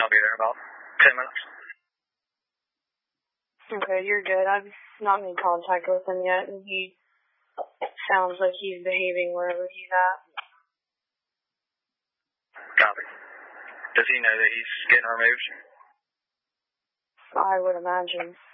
I'll be there in about 10 minutes. Okay, you're good. I've not made contact with him yet, and he sounds like he's behaving wherever he's at. Copy. Does he know that he's getting removed? I would imagine.